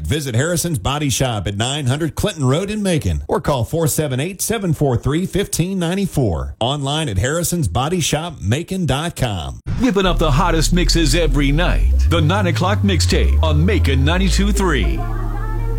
visit Harrison's Body Shop at 900 Clinton Road in Macon or call 478-743-1594. Online at harrisonsbodyshopmacon.com. Whipping up the hottest mixes every night. The 9 o'clock mixtape on Macon 92.3.